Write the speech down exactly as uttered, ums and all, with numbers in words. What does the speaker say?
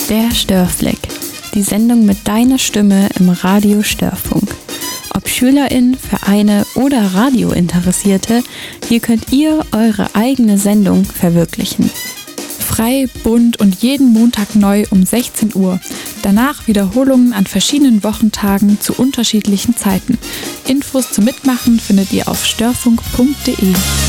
Der Störfleck, die Sendung mit deiner Stimme im Radio Störfunk. Ob SchülerInnen, Vereine oder Radiointeressierte, hier könnt ihr eure eigene Sendung verwirklichen. Frei, bunt und jeden Montag neu um sechzehn Uhr. Danach Wiederholungen an verschiedenen Wochentagen zu unterschiedlichen Zeiten. Infos zum Mitmachen findet ihr auf störfunk punkt de.